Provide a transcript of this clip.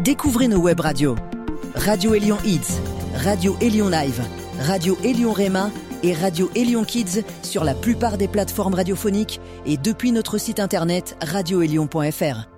Découvrez nos web radios. Radio Élion Hits, Radio Élion Live, Radio Élion Réma et Radio Élion Kids sur la plupart des plateformes radiophoniques et depuis notre site internet radioélion.fr.